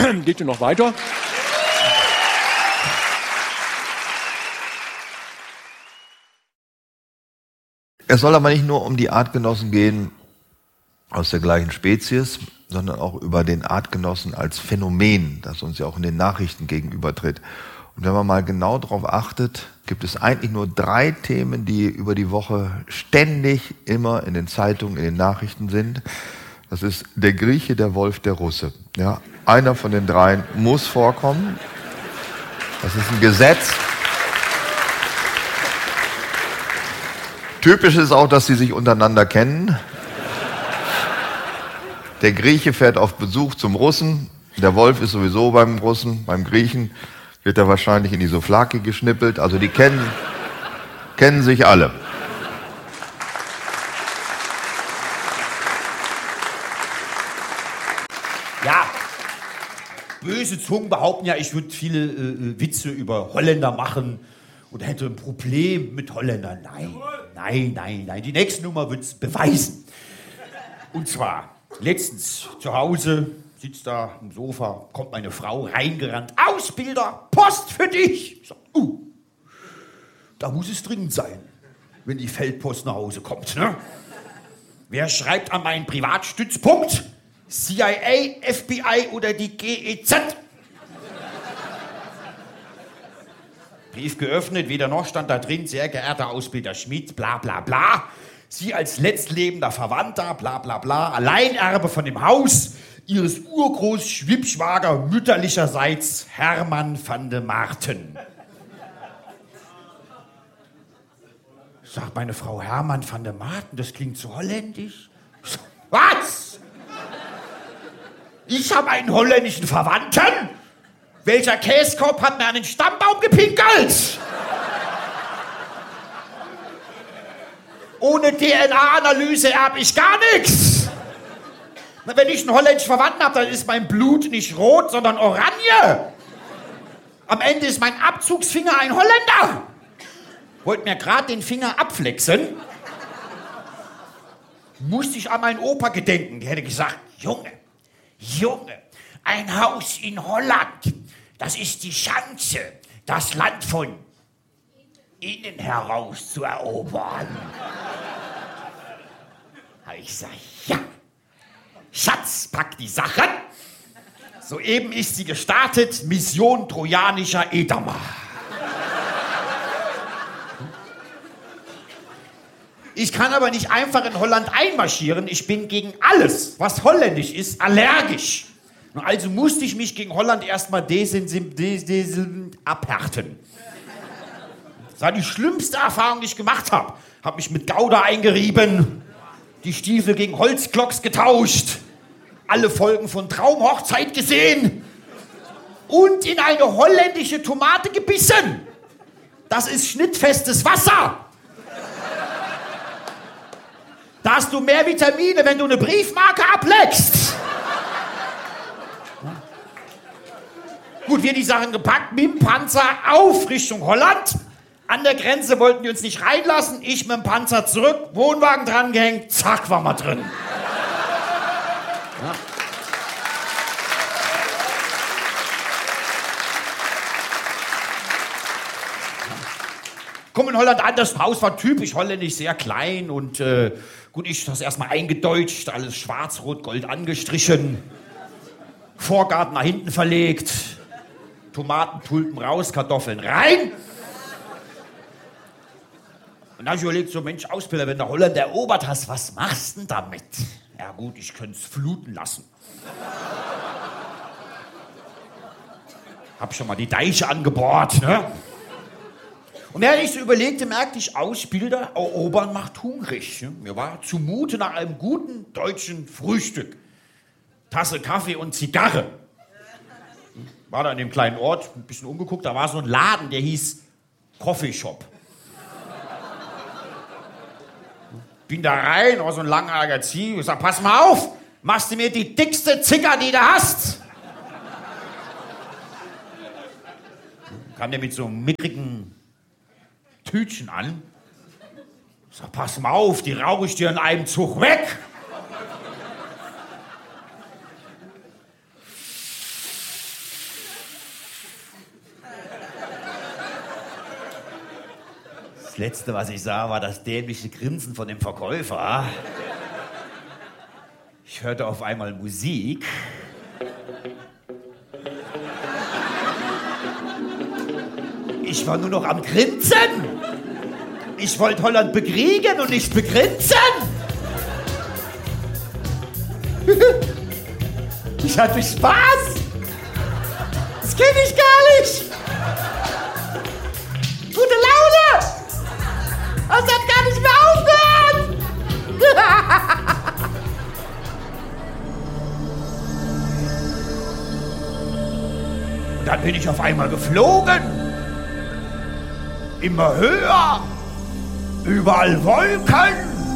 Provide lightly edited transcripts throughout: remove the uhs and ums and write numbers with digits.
geht hier noch weiter. Es soll aber nicht nur um die Artgenossen gehen aus der gleichen Spezies, sondern auch über den Artgenossen als Phänomen, das uns ja auch in den Nachrichten gegenübertritt. Und wenn man mal genau darauf achtet, gibt es eigentlich nur 3 Themen, die über die Woche ständig immer in den Zeitungen, in den Nachrichten sind. Das ist der Grieche, der Wolf, der Russe. Ja, einer von den 3 muss vorkommen. Das ist ein Gesetz. Typisch ist auch, dass sie sich untereinander kennen. Der Grieche fährt auf Besuch zum Russen. Der Wolf ist sowieso beim Russen, beim Griechen wird er wahrscheinlich in die Souvlaki geschnippelt. Also die kennen sich alle. Ja, böse Zungen behaupten ja, ich würde viele Witze über Holländer machen und hätte ein Problem mit Holländern. Nein. Die nächste Nummer wird es beweisen. Und zwar, letztens zu Hause, sitzt da am Sofa, kommt meine Frau reingerannt. Ausbilder, Post für dich. Ich sag, da muss es dringend sein, wenn die Feldpost nach Hause kommt. Ne? Wer schreibt an meinen Privatstützpunkt? CIA, FBI oder die GEZ? Brief geöffnet, weder noch, stand da drin, sehr geehrter Ausbilder Schmidt, bla bla bla. Sie als letztlebender Verwandter, bla bla bla, Alleinerbe von dem Haus Ihres Urgroßschwibschwager mütterlicherseits Hermann van de Marten. Sagt meine Frau, Hermann van de Marten, das klingt so holländisch. Was? Ich habe einen holländischen Verwandten? Welcher Käskopf hat mir an den Stammbaum gepinkelt? Ohne DNA-Analyse erbe ich gar nichts. Wenn ich einen holländischen Verwandten habe, dann ist mein Blut nicht rot, sondern oranje. Am Ende ist mein Abzugsfinger ein Holländer. Wollte mir gerade den Finger abflexen. Musste ich an meinen Opa gedenken. Der hätte gesagt, Junge, ein Haus in Holland, das ist die Chance, das Land von innen heraus zu erobern. Ich sag, ja. Schatz, pack die Sachen. Soeben ist sie gestartet, Mission trojanischer Edamer. Ich kann aber nicht einfach in Holland einmarschieren. Ich bin gegen alles, was holländisch ist, allergisch. Also musste ich mich gegen Holland erstmal abhärten. Das war die schlimmste Erfahrung, die ich gemacht habe. Hab mich mit Gouda eingerieben, die Stiefel gegen Holzklocks getauscht, alle Folgen von Traumhochzeit gesehen und in eine holländische Tomate gebissen. Das ist schnittfestes Wasser. Da hast du mehr Vitamine, wenn du eine Briefmarke ableckst. Gut, wir die Sachen gepackt, mit dem Panzer auf Richtung Holland. An der Grenze wollten die uns nicht reinlassen. Ich mit dem Panzer zurück, Wohnwagen dran gehängt, zack, war mal drin. Ja. Komm in Holland an, das Haus war typisch holländisch, sehr klein und gut, ich das erstmal eingedeutscht, alles schwarz, rot, gold angestrichen. Vorgarten nach hinten verlegt, Tomatentulpen raus, Kartoffeln rein. Und dann habe ich überlegt, so Mensch, Ausbilder, wenn der Holland erobert hast, was machst du denn damit? Ja gut, ich könnte es fluten lassen. Hab schon mal die Deiche angebohrt, ne? Und während ich so überlegte, merkte ich, Ausbilder erobern macht hungrig. Ne? Mir war zumute nach einem guten deutschen Frühstück. Tasse Kaffee und Zigarre. War da in dem kleinen Ort, ein bisschen umgeguckt, da war so ein Laden, der hieß Coffeeshop. Bin da rein, war so ein langarger Zieh. Ich sag, pass mal auf, machst du mir die dickste Zigarre, die du hast. Kam der mit so einem mickrigen Tütchen an. Ich sag, pass mal auf, die rauche ich dir in einem Zug weg. Das Letzte, was ich sah, war das dämliche Grinsen von dem Verkäufer. Ich hörte auf einmal Musik. Ich war nur noch am Grinsen. Ich wollte Holland bekriegen und nicht begrinsen. Ich hatte Spaß. Das kenne ich gar nicht. Gute Laune. Das hat gar nicht mehr aufgehört. Und dann bin ich auf einmal geflogen. Immer höher. Überall Wolken.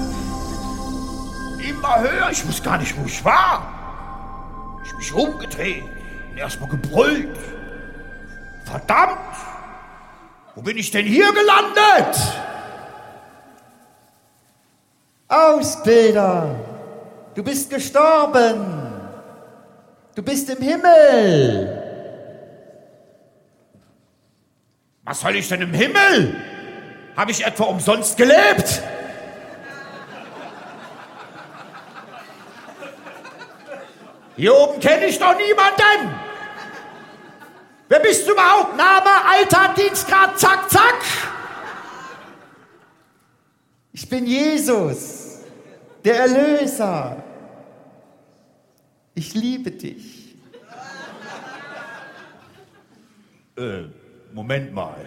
Immer höher. Ich wusste gar nicht, wo ich war. Ich mich umgedreht und erstmal gebrüllt. Verdammt! Wo bin ich denn hier gelandet? Ausbilder! Du bist gestorben! Du bist im Himmel! Was soll ich denn im Himmel? Habe ich etwa umsonst gelebt? Hier oben kenne ich doch niemanden! Wer bist du überhaupt? Name, Alter, Dienstgrad, zack, zack! Ich bin Jesus, der Erlöser. Ich liebe dich. Moment mal.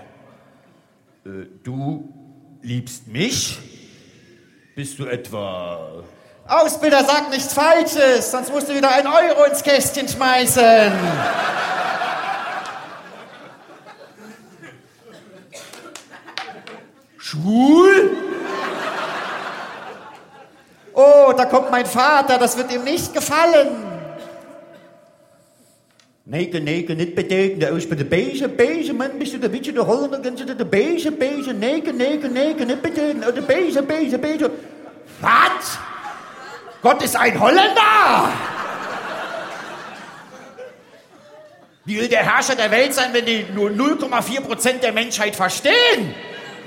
Du liebst mich? Bist du etwa... Ausbilder, sag nichts Falsches, sonst musst du wieder 1 Euro ins Kästchen schmeißen. Schwul? Oh, da kommt mein Vater, das wird ihm nicht gefallen. Nee, nicht bedenken, da ist bei der beige, Mann, bist du der Witsch, der Holländer, kannst du der beige, nee, nicht bedenken, der beige. Was? Gott ist ein Holländer! Wie will der Herrscher der Welt sein, wenn die nur 0,4% der Menschheit verstehen?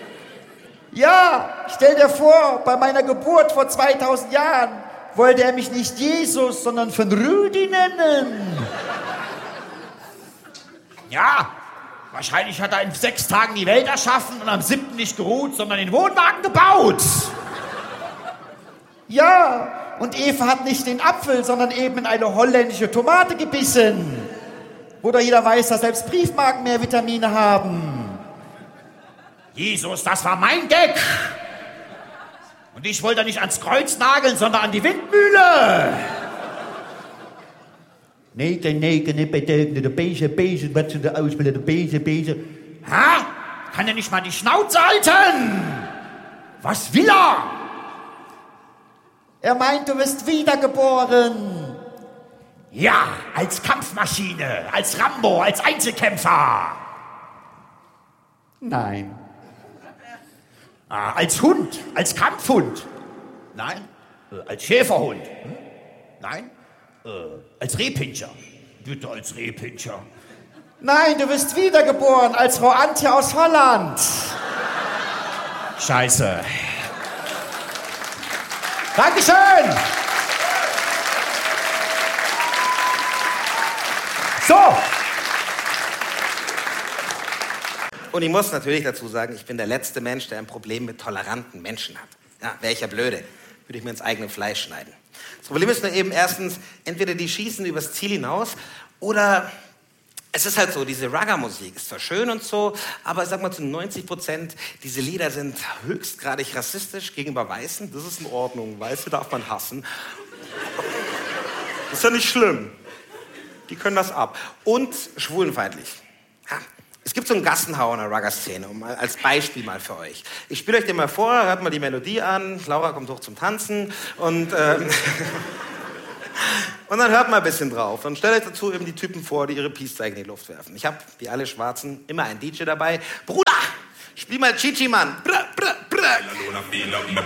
Ja, stell dir vor, bei meiner Geburt vor 2000 Jahren wollte er mich nicht Jesus, sondern von Rüdi nennen. Ja, wahrscheinlich hat er in 6 Tagen die Welt erschaffen und am 7. nicht geruht, sondern den Wohnwagen gebaut. Ja, und Eva hat nicht den Apfel, sondern eben in eine holländische Tomate gebissen. Wo doch jeder weiß, dass selbst Briefmarken mehr Vitamine haben. Jesus, das war mein Gag. Und ich wollte nicht ans Kreuz nageln, sondern an die Windmühle. Nee, nicht bedenken, der beige, was für der Ausbilder, der beige. Ha? Kann er nicht mal die Schnauze halten? Was will er? Er meint, du wirst wiedergeboren. Ja, als Kampfmaschine, als Rambo, als Einzelkämpfer. Nein. Als Hund, als Kampfhund. Nein. Als Schäferhund. Nein. Als Rehpinscher. Bitte als Rehpinscher. Nein, du wirst wiedergeboren als Frau Antje aus Holland. Scheiße. Dankeschön. So. Und ich muss natürlich dazu sagen, ich bin der letzte Mensch, der ein Problem mit toleranten Menschen hat. Ja, wäre ich ja blöde. Würde ich mir ins eigene Fleisch schneiden. Das Problem ist nur eben erstens, entweder die schießen übers Ziel hinaus oder es ist halt so, diese Ragga-Musik ist zwar schön und so, aber ich sag mal zu 90%, diese Lieder sind höchstgradig rassistisch gegenüber Weißen. Das ist in Ordnung, Weiße darf man hassen. Das ist ja nicht schlimm. Die können das ab. Und schwulenfeindlich. Ja. Es gibt so einen Gassenhauer in der Ragga-Szene, als Beispiel mal für euch. Ich spiele euch den mal vor, hört mal die Melodie an, Laura kommt hoch zum Tanzen und und dann hört mal ein bisschen drauf. Und stellt euch dazu eben die Typen vor, die ihre Peace-Zeichen in die Luft werfen. Ich habe, wie alle Schwarzen, immer einen DJ dabei. Bruder, spiel mal Chichi, Mann. Brr, brr, brr.